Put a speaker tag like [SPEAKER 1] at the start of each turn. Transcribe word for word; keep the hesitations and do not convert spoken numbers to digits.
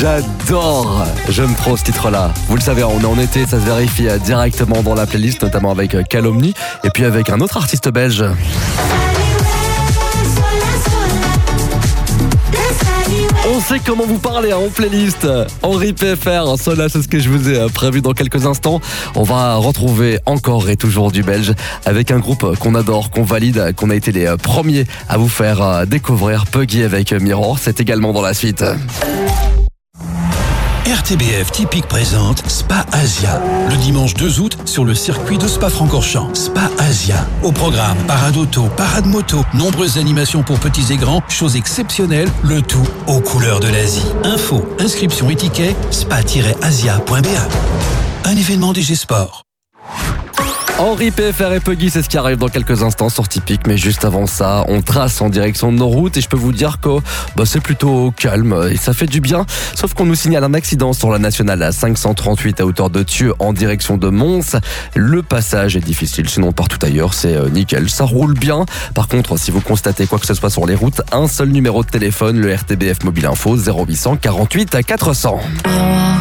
[SPEAKER 1] J'adore, j'aime trop ce titre-là. Vous le savez, on est en été, ça se vérifie directement dans la playlist, notamment avec Calomnie et puis avec un autre artiste belge. On sait comment vous parler hein, en playlist. Henri P F R, cela c'est ce que je vous ai prévu dans quelques instants. On va retrouver encore et toujours du belge avec un groupe qu'on adore, qu'on valide, qu'on a été les premiers à vous faire découvrir. Puggy avec Mirror, c'est également dans la suite.
[SPEAKER 2] R T B F Typique présente Spa Asia. Le dimanche deux août sur le circuit de Spa-Francorchamps. Spa Asia. Au programme, parade auto, parade moto, nombreuses animations pour petits et grands, choses exceptionnelles, le tout aux couleurs de l'Asie. Info, inscription et ticket, spa tiret asia point b a. Un événement D G Sport.
[SPEAKER 1] Henri P F R et Puggy, c'est ce qui arrive dans quelques instants sur Typique. Mais juste avant ça, on trace en direction de nos routes et je peux vous dire que bah, c'est plutôt calme et ça fait du bien. Sauf qu'on nous signale un accident sur la nationale cinq cent trente-huit à hauteur de Thieux en direction de Mons. Le passage est difficile, sinon partout ailleurs c'est nickel, ça roule bien. Par contre, si vous constatez quoi que ce soit sur les routes, un seul numéro de téléphone, le R T B F Mobile Info zéro huit cent quarante-huit à quatre cents.